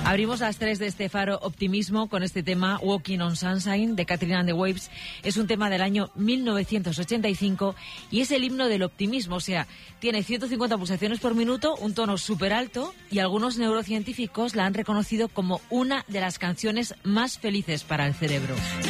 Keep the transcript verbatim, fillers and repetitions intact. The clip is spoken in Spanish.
Abrimos las tres de este Faro Optimismo con este tema Walking on Sunshine de Katrina and the Waves. Es un tema del año mil novecientos ochenta y cinco y es el himno del optimismo. O sea, tiene ciento cincuenta pulsaciones por minuto, un tono súper alto y algunos neurocientíficos la han reconocido como una de las canciones más felices para el cerebro.